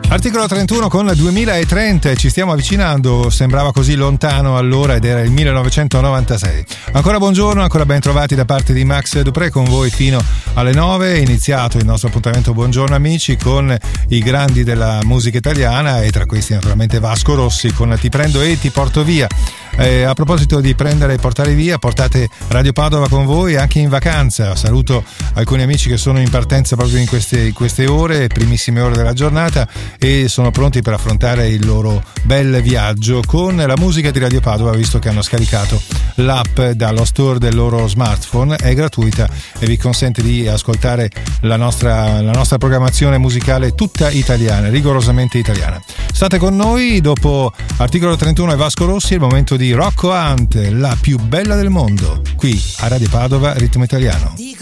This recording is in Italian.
Articolo 31 con 2030, ci stiamo avvicinando, sembrava così lontano allora ed era il 1996. Ancora buongiorno, ancora ben trovati da parte di Max Dupré con voi fino alle 9. È iniziato il nostro appuntamento Buongiorno Amici con i grandi della musica italiana e tra questi naturalmente Vasco Rossi con Ti prendo e ti porto via. A proposito di prendere e portare via, portate Radio Padova con voi anche in vacanza. Saluto alcuni amici che sono in partenza proprio in queste ore, primissime ore della giornata, e sono pronti per affrontare il loro bel viaggio con la musica di Radio Padova, visto che hanno scaricato l'app dallo store del loro smartphone. È gratuita e vi consente di ascoltare la nostra programmazione musicale tutta italiana, rigorosamente italiana. State con noi, dopo Articolo 31 e Vasco Rossi, è il momento di Rocco Hunt, la più bella del mondo, qui a Radio Padova Ritmo Italiano.